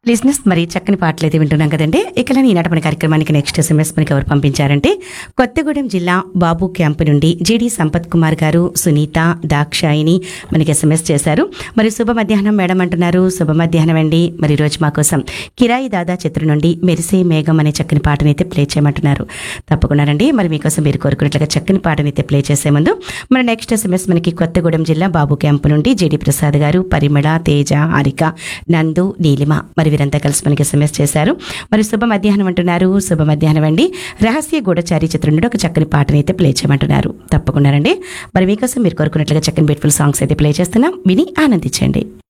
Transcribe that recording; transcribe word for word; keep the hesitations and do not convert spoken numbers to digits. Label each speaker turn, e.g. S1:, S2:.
S1: లిజినెస్ మరి చక్కని పాటలు అయితే వింటున్నాం కదండి. ఇక ఈనాటి మన కార్యక్రమానికి నెక్స్ట్ ఎస్ఎంఎస్ మనకి ఎవరు పంపించారంటే కొత్తగూడెం జిల్లా బాబు క్యాంపు నుండి జీడి సంపత్ కుమార్ గారు, సునీత, దాక్షాయిని మనకి ఎస్ఎంఎస్ చేశారు. మరి శుభ మధ్యాహ్నం మేడం అంటున్నారు. శుభ మధ్యాహ్నం అండి. మరి రోజు మా కోసం కిరాయి దాదా చిత్రం నుండి మెరిసే మేఘం అనే చక్కని పాటని అయితే ప్లే చేయమంటున్నారు. తప్పకుండానండి. మరి మీకోసం మీరు కోరుకున్నట్లుగా చక్కని పాటని అయితే ప్లే చేసే ముందు మన నెక్స్ట్ ఎస్ఎంఎస్ మనకి కొత్తగూడెం జిల్లా బాబు క్యాంపు నుండి జీడి ప్రసాద్ గారు, పరిమళ, తేజ, హారిక, నందు, నీలిమ మరి వీరంతా కలిసి మనకి ఎస్ఎంఎస్ చేశారు. మరి శుభ మధ్యాహ్నం అంటున్నారు. శుభ మధ్యాహ్నం అండి. రహస్య గూఢచారి చిత్రం నుండి ఒక చక్కని పాటని అయితే ప్లే చేయమంటున్నారు. తప్పకుండానండి. మరి మీకోసం మీరు కోరుకున్నట్లుగా చక్కని బ్యూటిఫుల్ సాంగ్స్ అయితే ప్లే చేస్తున్నాం. విని ఆనందించండి.